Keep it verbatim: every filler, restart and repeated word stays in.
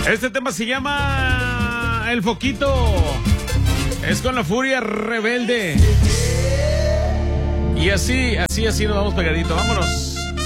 Este tema se llama El Foquito. Es con La Furia Rebelde. Y así, así, así nos vamos pegadito. Vámonos.